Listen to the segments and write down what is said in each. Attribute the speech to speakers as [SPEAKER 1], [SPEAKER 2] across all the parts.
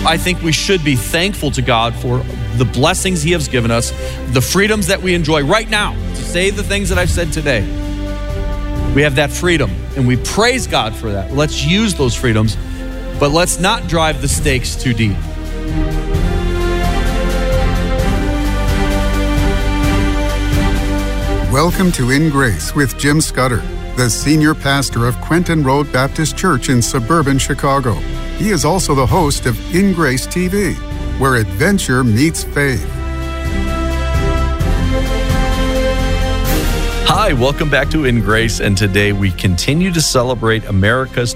[SPEAKER 1] I think we should be thankful to God for the blessings He has given us, the freedoms that we enjoy right now to say the things that I've said today. We have that freedom, and we praise God for that. Let's use those freedoms, but let's not drive the stakes too deep.
[SPEAKER 2] Welcome to In Grace with Jim Scudder, the senior pastor of Quentin Road Baptist Church in suburban Chicago. He is also the host of In Grace TV, where adventure meets faith.
[SPEAKER 3] Hi, welcome back to In Grace, and today we continue to celebrate America's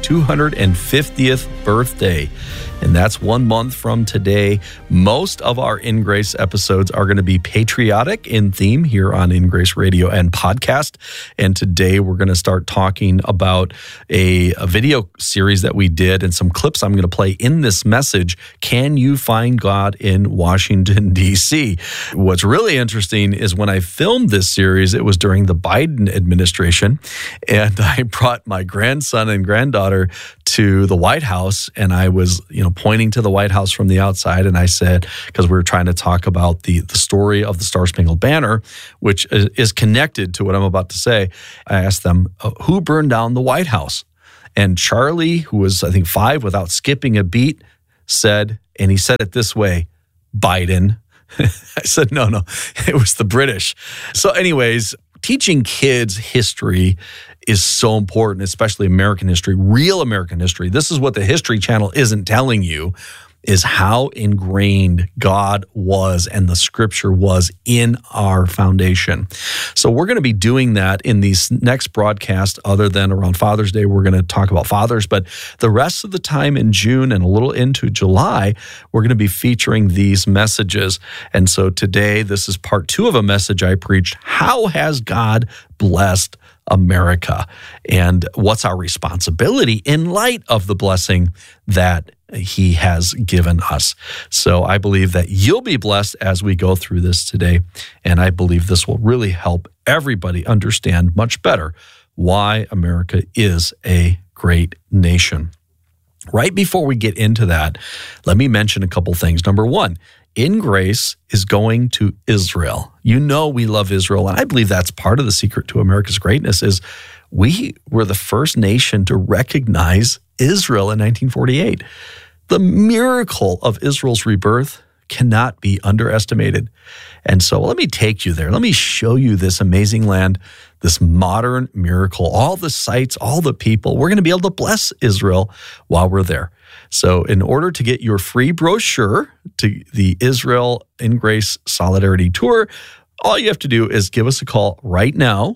[SPEAKER 3] 250th birthday. And that's 1 month from today. Most of our In Grace episodes are going to be patriotic in theme here on In Grace Radio and podcast. And today we're going to start talking about a video series that we did and some clips I'm going to play in this message. Can you find God in Washington, D.C.? What's really interesting is when I filmed this series, it was during the Biden administration, and I brought my grandson and granddaughter to the White House, and I was, pointing to the White House from the outside, and I said, because we were trying to talk about the story of the Star-Spangled Banner, which is connected to what I'm about to say, I asked them, who burned down the White House? And Charlie, who was, I think, 5 without skipping a beat, said, and he said it this way, Biden. I said, no, it was the British. So anyways, teaching kids history is so important, especially American history, real American history. This is what the History Channel isn't telling you, is how ingrained God was and the Scripture was in our foundation. So we're going to be doing that in these next broadcasts, other than around Father's Day. We're going to talk about fathers, but the rest of the time in June and a little into July, we're going to be featuring these messages. And so today, this is part 2 of a message I preached, How Has God Blessed America? And what's our responsibility in light of the blessing that He has given us? So I believe that you'll be blessed as we go through this today. And I believe this will really help everybody understand much better why America is a great nation. Right before we get into that, let me mention a couple things. Number 1, In Grace is going to Israel. You know we love Israel, and I believe that's part of the secret to America's greatness is we were the first nation to recognize Israel in 1948. The miracle of Israel's rebirth cannot be underestimated. And so let me take you there. Let me show you this amazing land, this modern miracle, all the sites, all the people. We're going to be able to bless Israel while we're there. So in order to get your free brochure to the Israel In Grace Solidarity Tour, all you have to do is give us a call right now,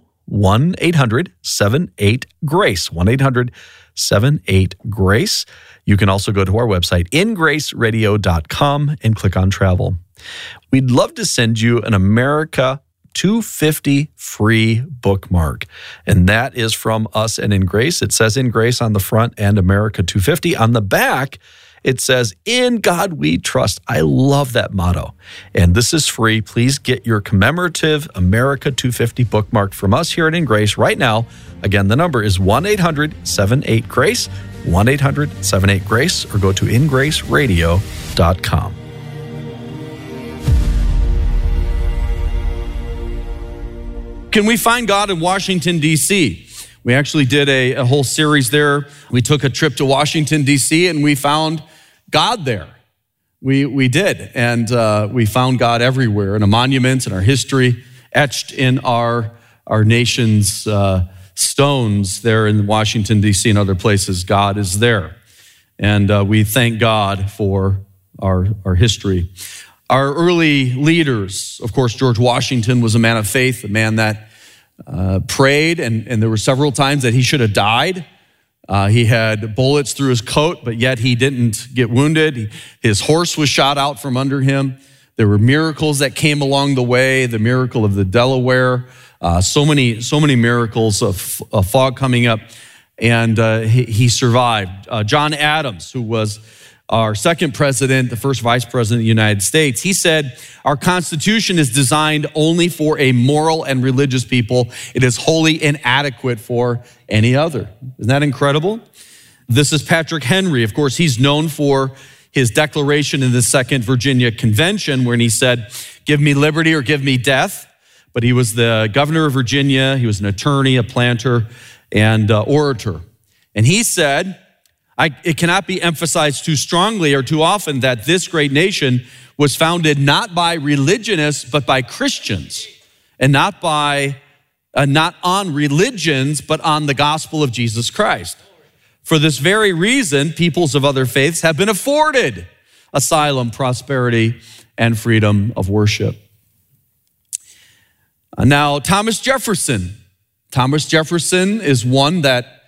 [SPEAKER 3] 1-800-78-GRACE, 1-800-78-GRACE. You can also go to our website, ingraceradio.com, and click on travel. We'd love to send you an America 250 free bookmark. And that is from us and In Grace. It says In Grace on the front and America 250. On the back, it says, In God We Trust. I love that motto. And this is free. Please get your commemorative America 250 bookmark from us here at In Grace right now. Again, the number is 1-800-78-GRACE, 1-800-78-GRACE, or go to ingraceradio.com.
[SPEAKER 1] Can we find God in Washington, D.C.? We actually did a whole series there. We took a trip to Washington, D.C., and we found God there. We did, and we found God everywhere, in our monuments, in our history, etched in our nation's stones there in Washington, D.C., and other places. God is there, and we thank God for our history. Our early leaders, of course, George Washington was a man of faith, a man that prayed, and there were several times that he should have died. He had bullets through his coat, but yet he didn't get wounded. His horse was shot out from under him. There were miracles that came along the way, the miracle of the Delaware, so many miracles of fog coming up, and he survived. John Adams, who was our second president, the first vice president of the United States, he said, our Constitution is designed only for a moral and religious people. It is wholly inadequate for any other. Isn't that incredible? This is Patrick Henry. Of course, he's known for his declaration in the Second Virginia Convention when he said, "Give me liberty or give me death." But he was the governor of Virginia. He was an attorney, a planter, and orator. And he said, it cannot be emphasized too strongly or too often that this great nation was founded not by religionists, but by Christians, and not on religions, but on the gospel of Jesus Christ. For this very reason, peoples of other faiths have been afforded asylum, prosperity, and freedom of worship. Now, Thomas Jefferson. Thomas Jefferson is one that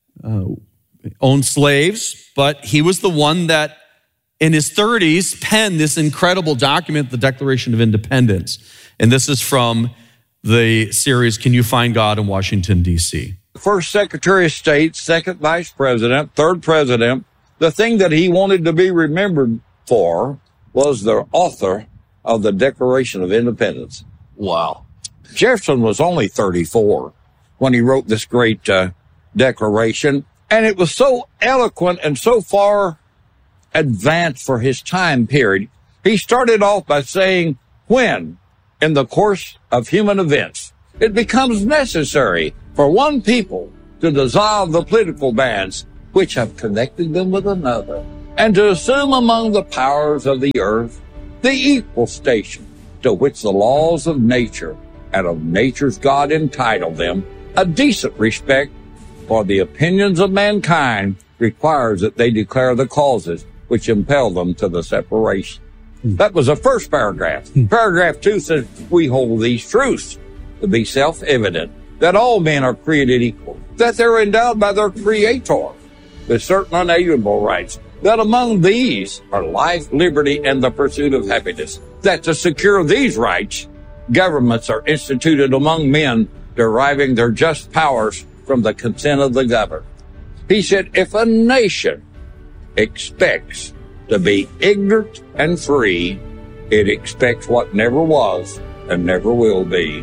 [SPEAKER 1] owned slaves, but he was the one that in his 30s penned this incredible document, the Declaration of Independence. And this is from the series, Can You Find God in Washington, D.C.?
[SPEAKER 4] First Secretary of State, second Vice President, third President, the thing that he wanted to be remembered for was the author of the Declaration of Independence. Wow. Jefferson was only 34 when he wrote this great declaration, and it was so eloquent and so far advanced for his time period. He started off by saying, when, in the course of human events, it becomes necessary for one people to dissolve the political bands which have connected them with another, and to assume among the powers of the earth the equal station to which the laws of nature and of nature's God entitle them, a decent respect for the opinions of mankind requires that they declare the causes which impel them to the separation. That was the first paragraph. Paragraph 2 says, we hold these truths to be self-evident, that all men are created equal, that they're endowed by their Creator with certain unalienable rights, that among these are life, liberty, and the pursuit of happiness, that to secure these rights, governments are instituted among men, deriving their just powers from the consent of the governed. He said, if a nation expects to be ignorant and free, it expects what never was and never will be.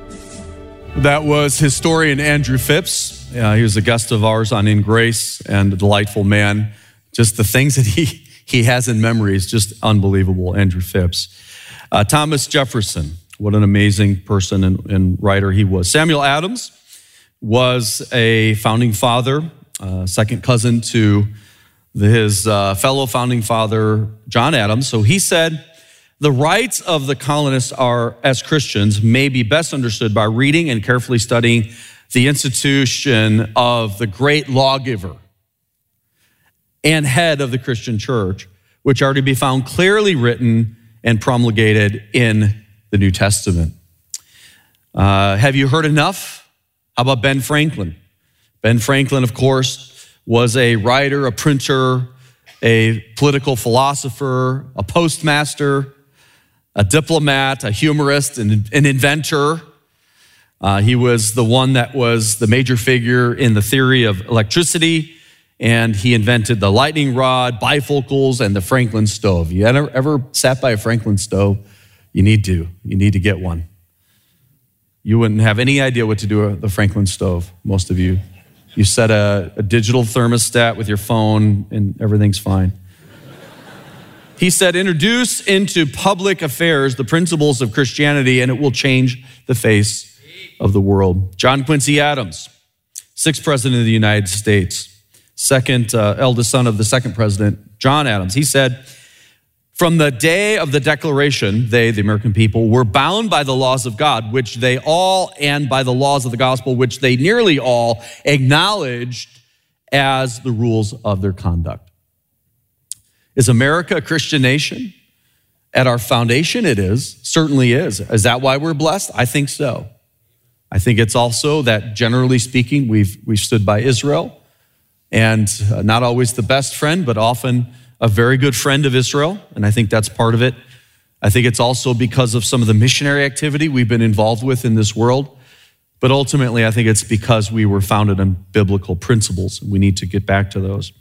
[SPEAKER 1] That was historian Andrew Phipps. He was a guest of ours on In Grace, and a delightful man. Just the things that he has in memory is just unbelievable, Andrew Phipps. Thomas Jefferson, what an amazing person and writer he was. Samuel Adams was a founding father, second cousin to his fellow founding father, John Adams. So he said, the rights of the colonists are, as Christians, may be best understood by reading and carefully studying the institution of the great lawgiver and head of the Christian church, which are to be found clearly written and promulgated in the New Testament. Have you heard enough? How about Ben Franklin? Ben Franklin, of course, was a writer, a printer, a political philosopher, a postmaster, a diplomat, a humorist, an inventor. He was the one that was the major figure in the theory of electricity, and he invented the lightning rod, bifocals, and the Franklin stove. You ever sat by a Franklin stove? You need to get one. You wouldn't have any idea what to do with the Franklin stove, most of you. You set a digital thermostat with your phone and everything's fine. He said, introduce into public affairs the principles of Christianity and it will change the face of the world. John Quincy Adams, sixth president of the United States, second eldest son of the second president, John Adams. He said, from the day of the Declaration, they, the American people, were bound by the laws of God, which they all, and by the laws of the gospel, which they nearly all acknowledged as the rules of their conduct. Is America a Christian nation? At our foundation, it is. Certainly is. Is that why we're blessed? I think so. I think it's also that, generally speaking, we've stood by Israel, and not always the best friend, but often a very good friend of Israel, and I think that's part of it. I think it's also because of some of the missionary activity we've been involved with in this world, but ultimately I think it's because we were founded on biblical principles, and we need to get back to those.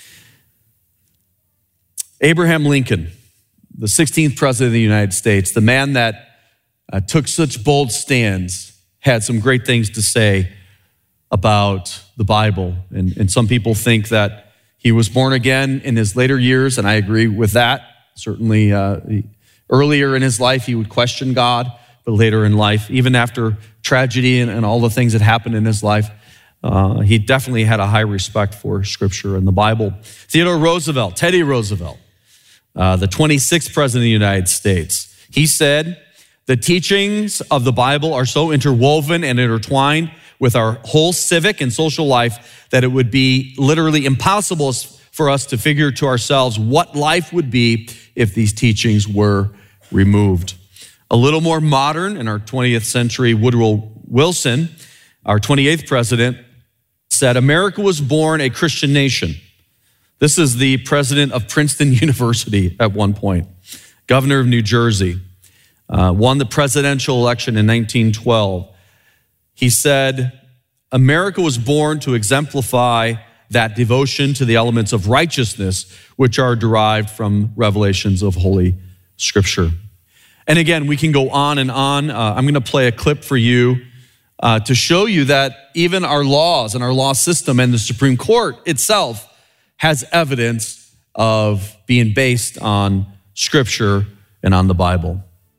[SPEAKER 1] Abraham Lincoln, the 16th president of the United States, the man that took such bold stands, had some great things to say about the Bible, and some people think that He was born again in his later years, and I agree with that. Certainly, earlier in his life, he would question God, but later in life, even after tragedy and all the things that happened in his life, he definitely had a high respect for Scripture and the Bible. Theodore Roosevelt, Teddy Roosevelt, the 26th president of the United States, he said, "The teachings of the Bible are so interwoven and intertwined with our whole civic and social life that it would be literally impossible for us to figure to ourselves what life would be if these teachings were removed." A little more modern in our 20th century, Woodrow Wilson, our 28th president, said, "America was born a Christian nation." This is the president of Princeton University at one point, governor of New Jersey, won the presidential election in 1912. He said, "America was born to exemplify that devotion to the elements of righteousness, which are derived from revelations of Holy Scripture." And again, we can go on and on. I'm going to play a clip for you to show you that even our laws and our law system and the Supreme Court itself has evidence of being based on Scripture and on the Bible.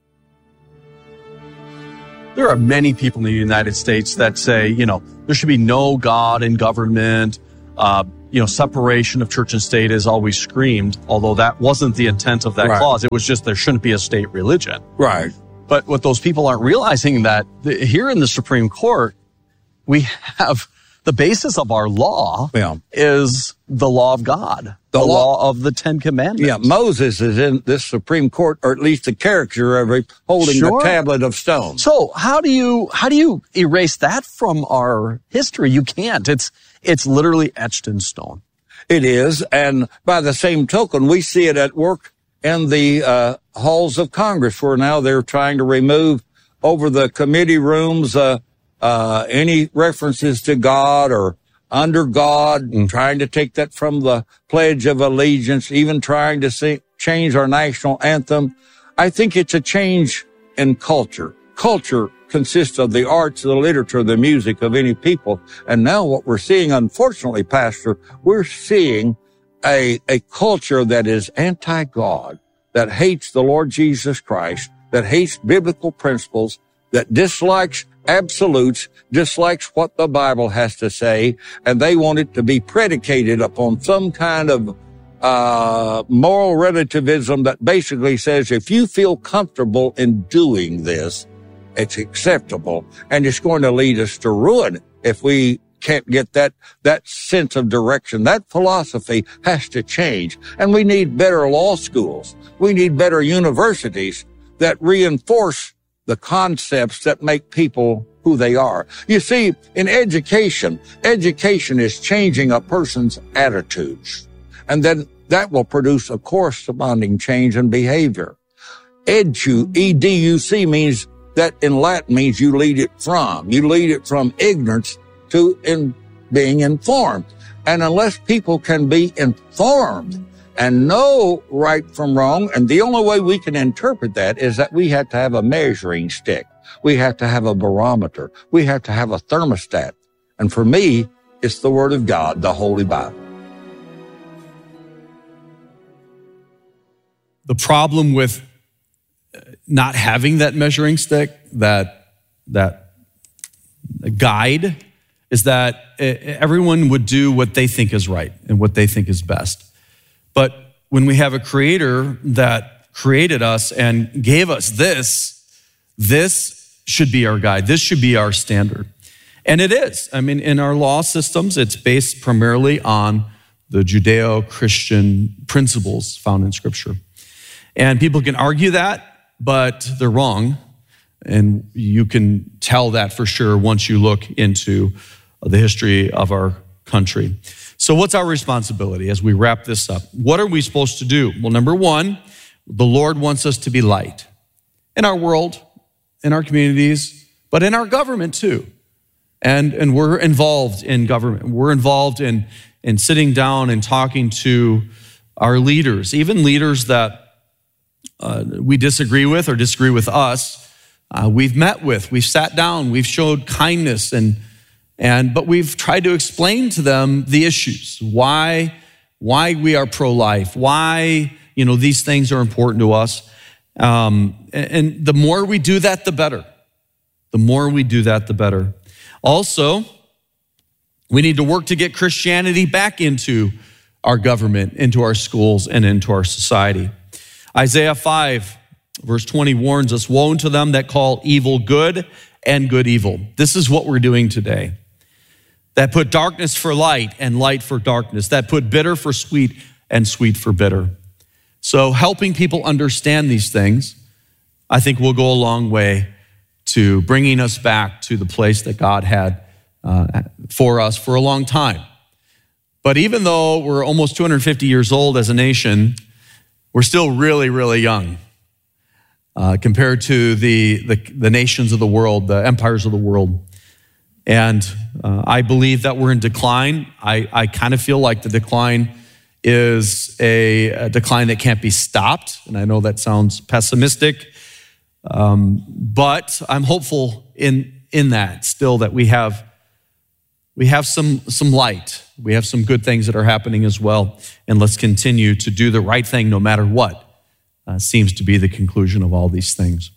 [SPEAKER 5] There are many people in the United States that say, there should be no God in government. Separation of church and state is always screamed, although that wasn't the intent of that clause. It was just there shouldn't be a state religion.
[SPEAKER 4] Right.
[SPEAKER 5] But what those people aren't realizing that here in the Supreme Court, we have the basis of our law is the law of God, the law of the Ten Commandments.
[SPEAKER 4] Yeah, Moses is in this Supreme Court, or at least the character of it, holding the tablet of stone.
[SPEAKER 5] So how do you erase that from our history? You can't. It's literally etched in stone.
[SPEAKER 4] It is, and by the same token, we see it at work in the halls of Congress, where now they're trying to remove over the committee rooms any references to God or under God, and trying to take that from the Pledge of Allegiance, even trying to change our national anthem. I think it's a change in culture. Culture consists of the arts, the literature, the music of any people. And now what we're seeing, unfortunately, Pastor, we're seeing a culture that is anti-God, that hates the Lord Jesus Christ, that hates biblical principles, that dislikes absolutes, dislikes what the Bible has to say, and they want it to be predicated upon some kind of moral relativism that basically says if you feel comfortable in doing this, it's acceptable, and it's going to lead us to ruin if we can't get that sense of direction. That philosophy has to change, and we need better law schools. We need better universities that reinforce the concepts that make people who they are. You see, in education is changing a person's attitudes, and then that will produce a corresponding change in behavior. E-D-U-C means that in Latin means you lead it from ignorance to being informed. And unless people can be informed and know right from wrong, and the only way we can interpret that is that we have to have a measuring stick. We have to have a barometer. We have to have a thermostat. And for me, it's the Word of God, the Holy Bible.
[SPEAKER 1] The problem with not having that measuring stick, that guide, is that everyone would do what they think is right and what they think is best. But when we have a creator that created us and gave us this should be our guide. This should be our standard. And it is. I mean, in our law systems, it's based primarily on the Judeo-Christian principles found in Scripture. And people can argue that, but they're wrong. And you can tell that for sure once you look into the history of our country. So what's our responsibility as we wrap this up? What are we supposed to do? Well, number one, the Lord wants us to be light in our world, in our communities, but in our government too. And we're involved in government. We're involved in sitting down and talking to our leaders, even leaders that we disagree with or disagree with us. We've met with, we've sat down, we've showed kindness, but we've tried to explain to them the issues, why why we are pro-life, why, these things are important to us. And the more we do that, the better. The more we do that, the better. Also, we need to work to get Christianity back into our government, into our schools, and into our society. Isaiah 5, verse 20 warns us, woe unto them that call evil good and good evil. This is what we're doing today. That put darkness for light and light for darkness. That put bitter for sweet and sweet for bitter. So helping people understand these things, I think will go a long way to bringing us back to the place that God had for us for a long time. But even though we're almost 250 years old as a nation, we're still really, really young compared to the nations of the world, the empires of the world. And I believe that we're in decline. I kind of feel like the decline is a decline that can't be stopped. And I know that sounds pessimistic, but I'm hopeful in that still, that we have some light. We have some good things that are happening as well. And let's continue to do the right thing no matter what seems to be the conclusion of all these things.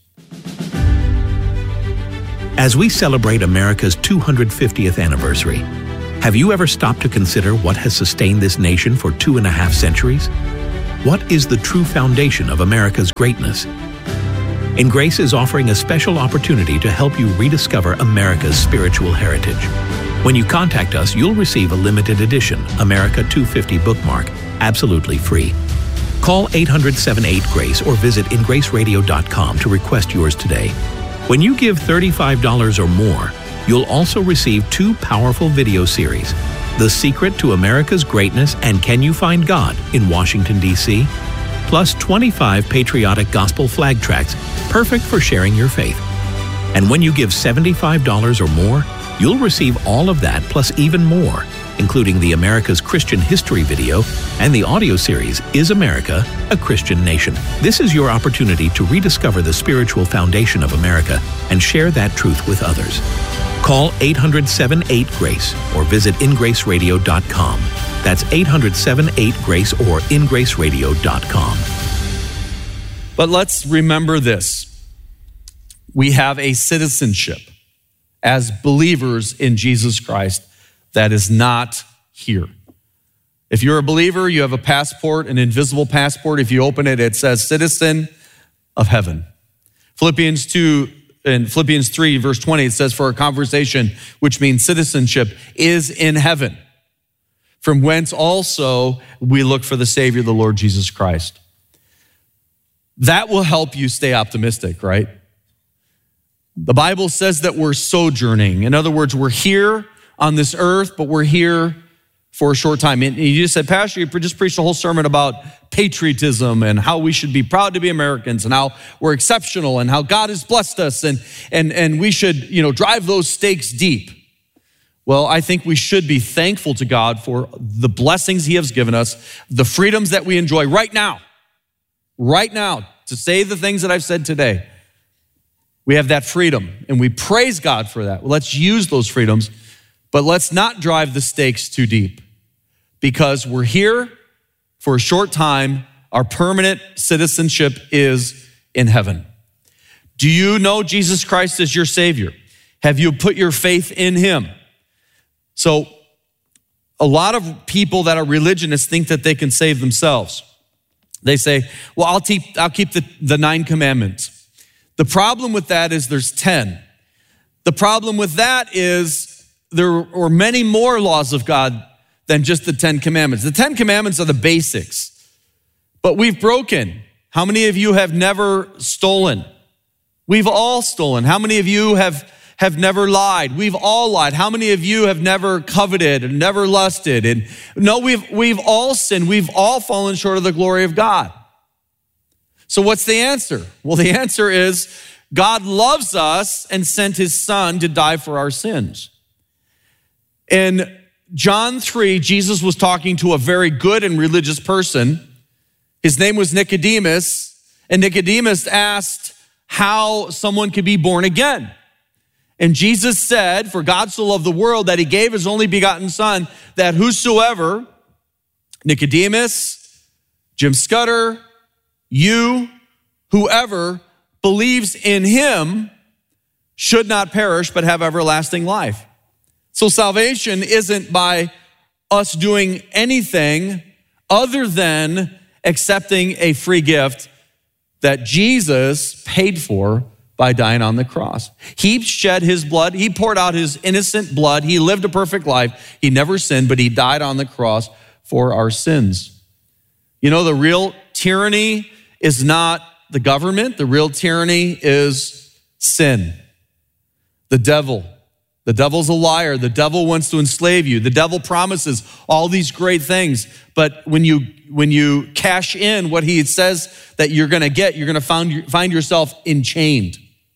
[SPEAKER 6] As we celebrate America's 250th anniversary, have you ever stopped to consider what has sustained this nation for 2.5 centuries? What is the true foundation of America's greatness? In Grace is offering a special opportunity to help you rediscover America's spiritual heritage. When you contact us, you'll receive a limited edition America 250 bookmark, absolutely free. Call 800-78-GRACE or visit ingraceradio.com to request yours today. When you give $35 or more, you'll also receive 2 powerful video series, The Secret to America's Greatness and Can You Find God in Washington, D.C., plus 25 patriotic gospel flag tracts, perfect for sharing your faith. And when you give $75 or more, you'll receive all of that plus even more, including the America's Christian History video and the audio series, Is America a Christian Nation? This is your opportunity to rediscover the spiritual foundation of America and share that truth with others. Call 800-78-GRACE or visit ingraceradio.com. That's 800-78-GRACE or ingraceradio.com.
[SPEAKER 1] But let's remember this. We have a citizenship as believers in Jesus Christ that is not here. If you're a believer, you have a passport, an invisible passport. If you open it, it says citizen of heaven. Philippians 2 and Philippians 3, verse 20, it says, for our conversation, which means citizenship, is in heaven, from whence also we look for the Savior, the Lord Jesus Christ. That will help you stay optimistic, right? The Bible says that we're sojourning. In other words, we're here on this earth, but we're here for a short time. And you just said, Pastor, you just preached a whole sermon about patriotism and how we should be proud to be Americans and how we're exceptional and how God has blessed us and we should, drive those stakes deep. Well, I think we should be thankful to God for the blessings he has given us, the freedoms that we enjoy right now, to say the things that I've said today. We have that freedom and we praise God for that. Well, let's use those freedoms, but let's not drive the stakes too deep because we're here for a short time. Our permanent citizenship is in heaven. Do you know Jesus Christ as your Savior? Have you put your faith in him? So a lot of people that are religionists think that they can save themselves. They say, well, I'll keep the 9 commandments. The problem with that is there's 10. The problem with that is there are many more laws of God than just the 10 commandments. The 10 commandments are the basics, but we've broken. How many of you have never stolen? We've all stolen. How many of you have never lied? We've all lied. How many of you have never coveted and never lusted? And no, we've all sinned. We've all fallen short of the glory of God. So what's the answer? Well, the answer is God loves us and sent his son to die for our sins. In John 3, Jesus was talking to a very good and religious person. His name was Nicodemus, and Nicodemus asked how someone could be born again. And Jesus said, for God so loved the world that he gave his only begotten son, that whosoever Nicodemus, Jim Scudder, you, whoever believes in him should not perish but have everlasting life. So salvation isn't by us doing anything other than accepting a free gift that Jesus paid for by dying on the cross. He shed his blood. He poured out his innocent blood. He lived a perfect life. He never sinned, but he died on the cross for our sins. You know, the real tyranny is not the government. The real tyranny is sin. The devil. The devil's a liar. The devil wants to enslave you. The devil promises all these great things, but when you cash in what he says that you're going to get, you're going to find yourself enchained.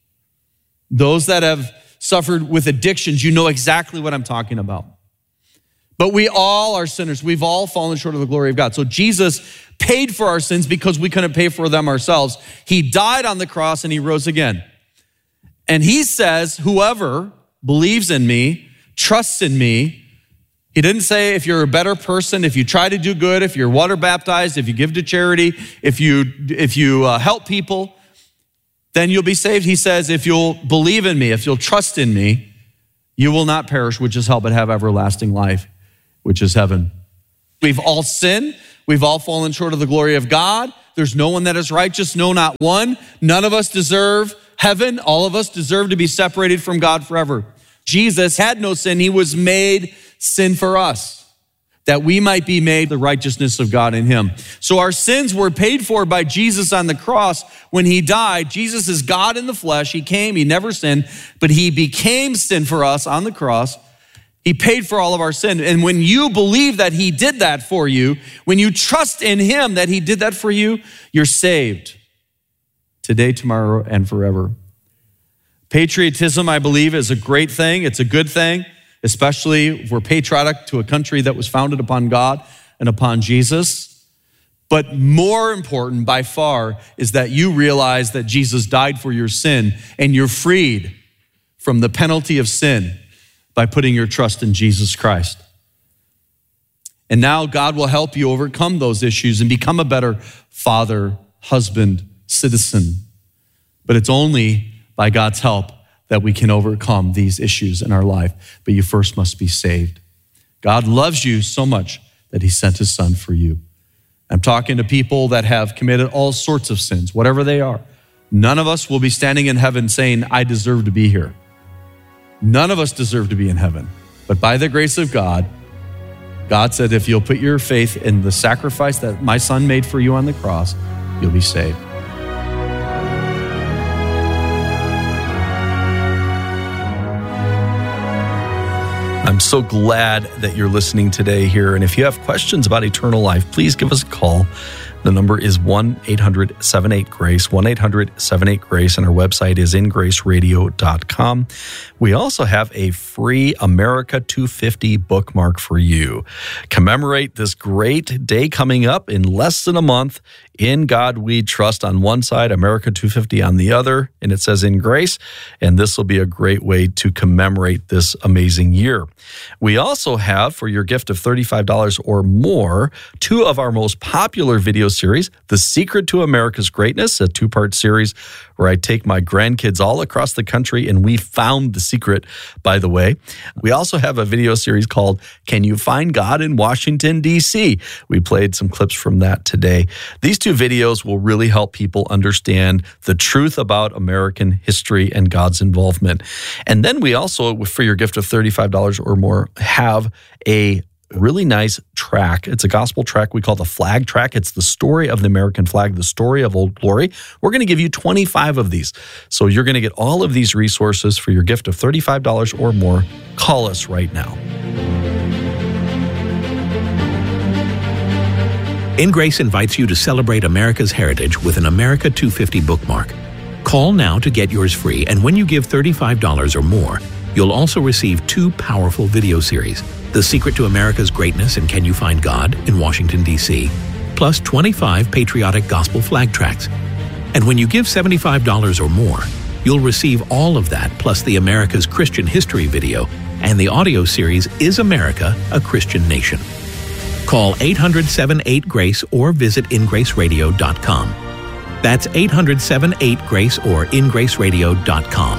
[SPEAKER 1] Those that have suffered with addictions, you know exactly what I'm talking about. But we all are sinners. We've all fallen short of the glory of God. So Jesus paid for our sins because we couldn't pay for them ourselves. He died on the cross and he rose again. And he says, whoever believes in me, trusts in me. He didn't say if you're a better person, if you try to do good, if you're water baptized, if you give to charity, if you help people, then you'll be saved. He says, if you'll believe in me, if you'll trust in me, you will not perish, which is hell, but have everlasting life, which is heaven. We've all sinned. We've all fallen short of the glory of God. There's no one that is righteous, no, not one. None of us deserve heaven. All of us deserve to be separated from God forever. Jesus had no sin. He was made sin for us, that we might be made the righteousness of God in him. So our sins were paid for by Jesus on the cross when he died. Jesus is God in the flesh. He came, he never sinned, but he became sin for us on the cross. He paid for all of our sin. And when you believe that he did that for you, when you trust in him that he did that for you, you're saved today, tomorrow, and forever. Patriotism, I believe, is a great thing. It's a good thing, especially if we're patriotic to a country that was founded upon God and upon Jesus. But more important by far is that you realize that Jesus died for your sin and you're freed from the penalty of sin by putting your trust in Jesus Christ. And now God will help you overcome those issues and become a better father, husband, citizen. But it's only by God's help that we can overcome these issues in our life. But you first must be saved. God loves you so much that he sent his son for you. I'm talking to people that have committed all sorts of sins, whatever they are. None of us will be standing in heaven saying, I deserve to be here. None of us deserve to be in heaven. But by the grace of God, God said, if you'll put your faith in the sacrifice that my son made for you on the cross, you'll be saved.
[SPEAKER 3] I'm so glad that you're listening today here. And if you have questions about eternal life, please give us a call. The number is 1-800-78-GRACE, 1-800-78-GRACE, and our website is ingraceradio.com. We also have a free America 250 bookmark for you. Commemorate this great day coming up in less than a month. In God We Trust on one side, America 250 on the other, and it says In Grace, and this will be a great way to commemorate this amazing year. We also have, for your gift of $35 or more, two of our most popular video series, The Secret to America's Greatness, a two-part series where I take my grandkids all across the country and we found the secret, by the way. We also have a video series called Can You Find God in Washington, D.C.? We played some clips from that today. These two videos will really help people understand the truth about American history and God's involvement. And then we also, for your gift of $35 or more, have a really nice track. It's a gospel track we call the Flag Track. It's the story of the American flag, the story of Old Glory. We're going to give you 25 of these. So you're going to get all of these resources for your gift of $35 or more. Call us right now.
[SPEAKER 6] In Grace invites you to celebrate America's heritage with an America 250 bookmark. Call now to get yours free, and when you give $35 or more, you'll also receive two powerful video series, The Secret to America's Greatness and Can You Find God in Washington, D.C., plus 25 patriotic gospel flag tracts. And when you give $75 or more, you'll receive all of that plus the America's Christian History video and the audio series Is America a Christian Nation? Call 800-78-GRACE or visit ingraceradio.com. That's 800-78-GRACE or ingraceradio.com.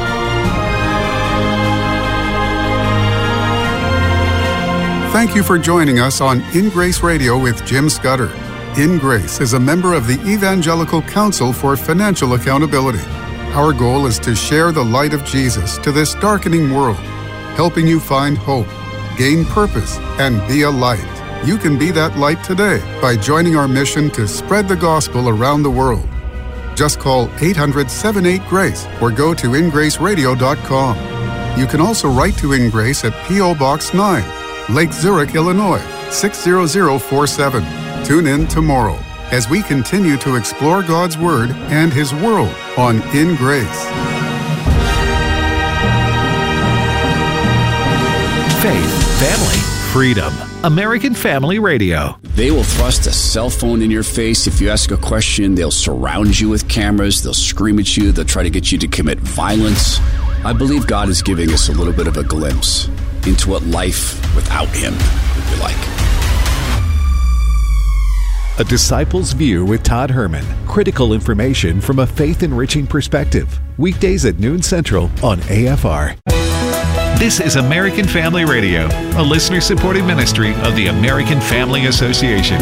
[SPEAKER 2] Thank you for joining us on In Grace Radio with Jim Scudder. In Grace is a member of the Evangelical Council for Financial Accountability. Our goal is to share the light of Jesus to this darkening world, helping you find hope, gain purpose, and be a light. You can be that light today by joining our mission to spread the gospel around the world. Just call 800-78-GRACE or go to ingraceradio.com. You can also write to In Grace at P.O. Box 9, Lake Zurich, Illinois, 60047. Tune in tomorrow as we continue to explore God's Word and His world on In Grace.
[SPEAKER 6] Faith, family, freedom. American Family Radio.
[SPEAKER 7] They will thrust a cell phone in your face. If you ask a question, they'll surround you with cameras. They'll scream at you. They'll try to get you to commit violence. I believe God is giving us a little bit of a glimpse into what life without Him would be like.
[SPEAKER 8] A Disciple's View with Todd Herman. Critical information from a faith-enriching perspective. Weekdays at noon Central on AFR.
[SPEAKER 9] This is American Family Radio, a listener-supported ministry of the American Family Association.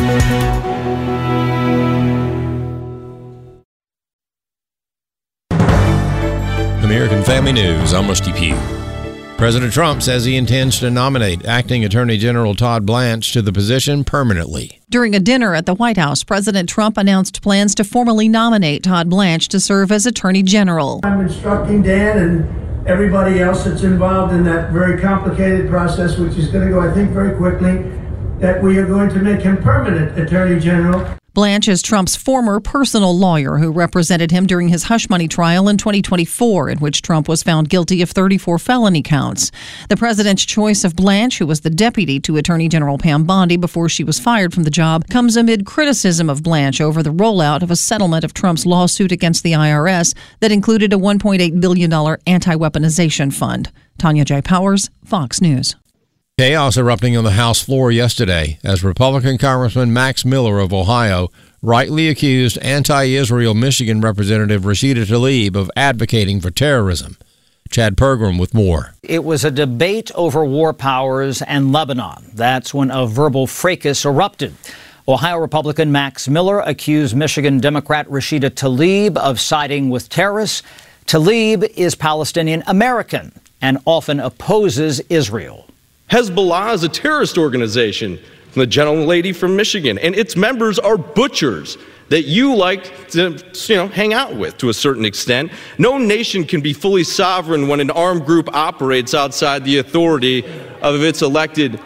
[SPEAKER 10] American Family News, I'm Rusty Pugh. President Trump says he intends to nominate Acting Attorney General Todd Blanche to the position permanently.
[SPEAKER 11] During a dinner at the White House, President Trump announced plans to formally nominate Todd Blanche to serve as Attorney General.
[SPEAKER 12] I'm instructing Dan and everybody else that's involved in that very complicated process, which is going to go, I think, very quickly, that we are going to make him permanent Attorney General.
[SPEAKER 11] Blanche is Trump's former personal lawyer who represented him during his hush money trial in 2024, in which Trump was found guilty of 34 felony counts. The president's choice of Blanche, who was the deputy to Attorney General Pam Bondi before she was fired from the job, comes amid criticism of Blanche over the rollout of a settlement of Trump's lawsuit against the IRS that included a $1.8 billion anti-weaponization fund. Tanya J. Powers, Fox News.
[SPEAKER 10] Chaos erupting on the House floor yesterday as Republican Congressman Max Miller of Ohio rightly accused anti-Israel Michigan Representative Rashida Tlaib of advocating for terrorism. Chad Pergram with more.
[SPEAKER 13] It was a debate over war powers and Lebanon. That's when a verbal fracas erupted. Ohio Republican Max Miller accused Michigan Democrat Rashida Tlaib of siding with terrorists. Tlaib is Palestinian American and often opposes Israel.
[SPEAKER 14] Hezbollah is a terrorist organization from the gentlelady from Michigan, and its members are butchers that you like to, hang out with to a certain extent. No nation can be fully sovereign when an armed group operates outside the authority of its elected.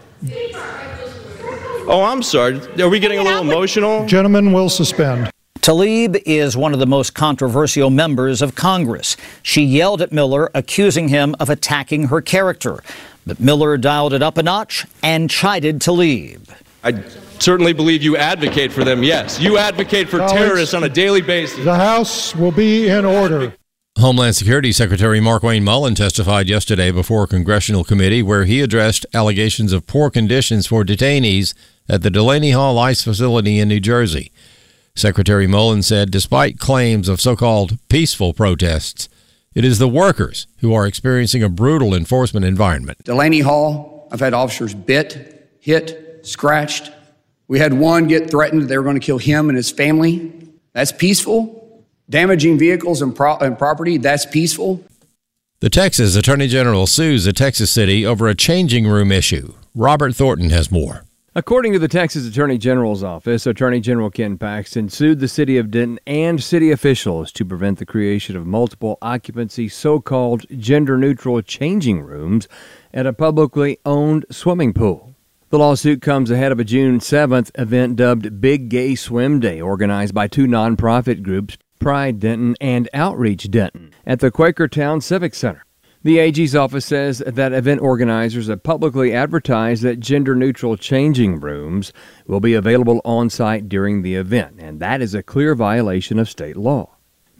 [SPEAKER 14] Oh, I'm sorry. Are we getting a little emotional?
[SPEAKER 15] Gentlemen will suspend.
[SPEAKER 13] Tlaib is one of the most controversial members of Congress. She yelled at Miller, accusing him of attacking her character. But Miller dialed it up a notch and chided Tlaib.
[SPEAKER 14] I certainly believe you advocate for them, yes. You advocate for terrorists on a daily basis.
[SPEAKER 15] The House will be in order.
[SPEAKER 10] Homeland Security Secretary Markwayne Mullin testified yesterday before a congressional committee where he addressed allegations of poor conditions for detainees at the Delaney Hall ICE facility in New Jersey. Secretary Mullin said despite claims of so-called peaceful protests, it is the workers who are experiencing a brutal enforcement environment.
[SPEAKER 16] Delaney Hall, I've had officers bit, hit, scratched. We had one get threatened that they were going to kill him and his family. That's peaceful. Damaging vehicles and property, that's peaceful.
[SPEAKER 10] The Texas Attorney General sues a Texas city over a changing room issue. Robert Thornton has more.
[SPEAKER 17] According to the Texas Attorney General's office, Attorney General Ken Paxton sued the city of Denton and city officials to prevent the creation of multiple occupancy so-called gender-neutral changing rooms at a publicly owned swimming pool. The lawsuit comes ahead of a June 7th event dubbed Big Gay Swim Day, organized by two nonprofit groups, Pride Denton and Outreach Denton, at the Quakertown Civic Center. The AG's office says that event organizers have publicly advertised that gender-neutral changing rooms will be available on-site during the event, and that is a clear violation of state law.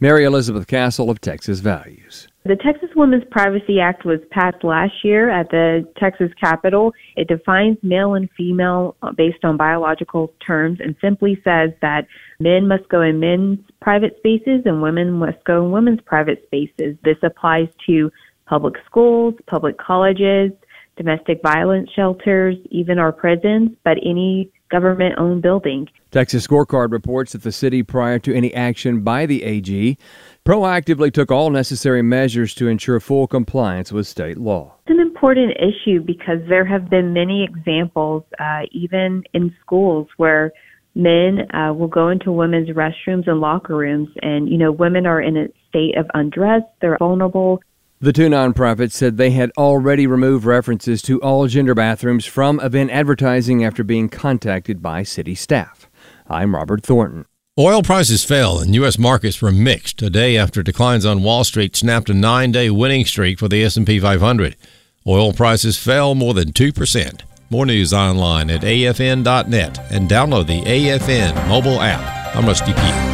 [SPEAKER 17] Mary Elizabeth Castle of Texas Values.
[SPEAKER 18] The Texas Women's Privacy Act was passed last year at the Texas Capitol. It defines male and female based on biological terms and simply says that men must go in men's private spaces and women must go in women's private spaces. This applies to public schools, public colleges, domestic violence shelters, even our prisons, but any government-owned building.
[SPEAKER 17] Texas Scorecard reports that the city, prior to any action by the AG, proactively took all necessary measures to ensure full compliance with state law.
[SPEAKER 18] It's an important issue because there have been many examples, even in schools, where men will go into women's restrooms and locker rooms, and, women are in a state of undress, they're vulnerable.
[SPEAKER 17] The two nonprofits said they had already removed references to all gender bathrooms from event advertising after being contacted by city staff. I'm Robert Thornton.
[SPEAKER 10] Oil prices fell and U.S. markets were mixed a day after declines on Wall Street snapped a 9-day winning streak for the S&P 500. Oil prices fell more than 2%. More news online at afn.net and download the AFN mobile app. I'm Rusty Peter.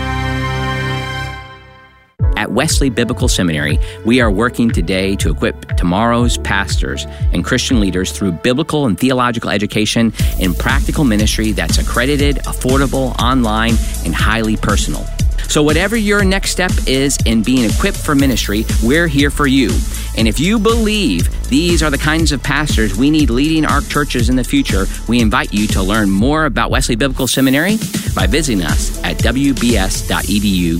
[SPEAKER 19] At Wesley Biblical Seminary, we are working today to equip tomorrow's pastors and Christian leaders through biblical and theological education and practical ministry that's accredited, affordable, online, and highly personal. So whatever your next step is in being equipped for ministry, we're here for you. And if you believe these are the kinds of pastors we need leading our churches in the future, we invite you to learn more about Wesley Biblical Seminary by visiting us at wbs.edu.